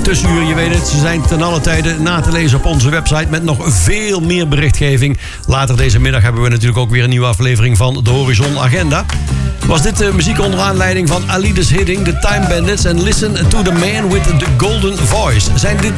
tussenuur. Je weet het, ze zijn ten alle tijde na te lezen op onze website met nog veel meer berichtgeving. Later deze middag hebben we natuurlijk ook weer een nieuwe aflevering van de Horizon Agenda. Was dit muziek onder aanleiding van Alides Hidding, The Time Bandits en Listen to the Man with the Golden Voice. Zijn dit